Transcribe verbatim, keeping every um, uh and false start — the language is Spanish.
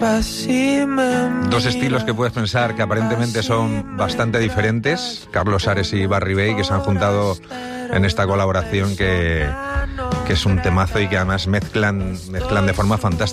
Dos estilos que puedes pensar que aparentemente son bastante diferentes, Carlos Ares y Barry Bay, que se han juntado en esta colaboración que, que es un temazo y que además mezclan, mezclan de forma fantástica.